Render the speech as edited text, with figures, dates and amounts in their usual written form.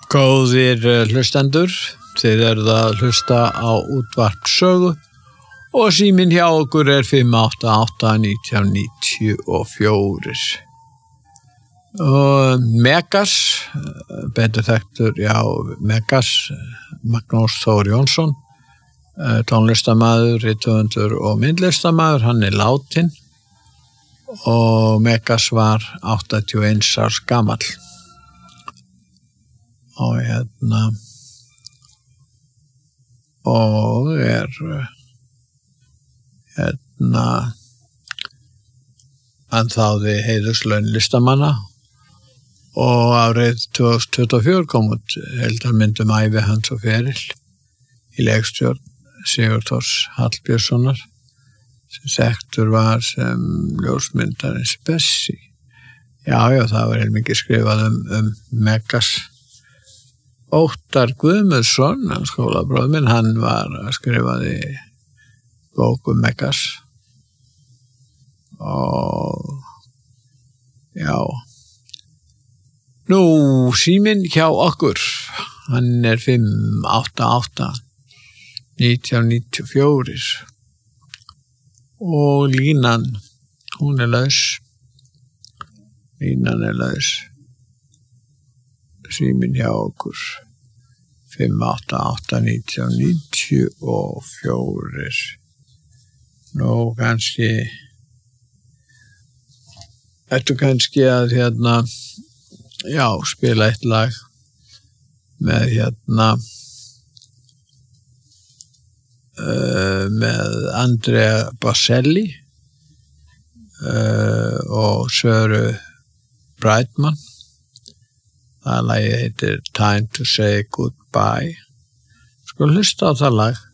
Góðir hlustendur, þið eruð að hlusta á útvarp Sögu og síminn hjá okkur 588-1994. Og Megas, betur þekktur, Megas, Magnús Þór Jónsson, tónlistarmaður, rithöfundur og myndlistarmaður, hann látinn og Megas var 81 árs gamall. Og og hann þáði heiðurslaun listamanna og árið 2024 kom út heildarmynd ævi hans og ferill í leikstjórn Sigurþórs Hallbjörnssonar sem þekktur var sem ljósmyndarins Bessi. Já, það var heilmikið skrifað Megas. Óttar Guðmundsson, skólabróðir minn, hann var að skrifaði bók Megas. Og nú síminn hjá okkur, hann 588-1994 og línan, hún laus. Línan laus. Síminn hjá okkur 588-1994. Nú kannski að spila eitt lag með með Andrea Bocelli og Söru Brightman. Það lagið heitir Time to Say Goodbye. Sko hlusta á það lag.